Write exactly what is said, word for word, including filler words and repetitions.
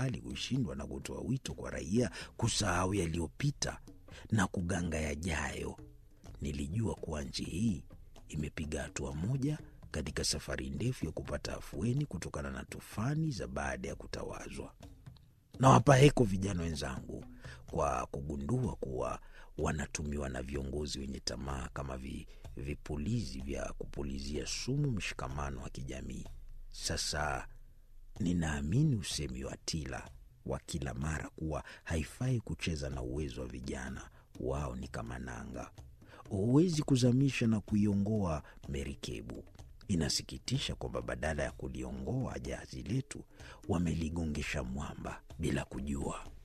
mbali kushindwa na kutoa wito kwa raia kusahau yaliyopita na kuganga yajayo. Nilijua kuwa nchi hii imepiga hatua moja katika safari ndefu ya kupata afueni kutokana na tufani za baada ya kutawazwa. Nawapa heko vijana wenzangu kwa kugundua kuwa wanatumiwa na viongozi wenye tamaa kama vi, vipulizi vya kupulizia sumu mshikamano wa kijamii. Sasa ninaamini usemi wa Tila wa kila mara kuwa haifai kucheza na uwezo wa vijana. Wao ni kama nanga, huwezi kuzamisha na kuiongoa merikebu. Inasikitisha kwamba badala ya kuliongoa jahazi letu wameligongesha mwamba bila kujua.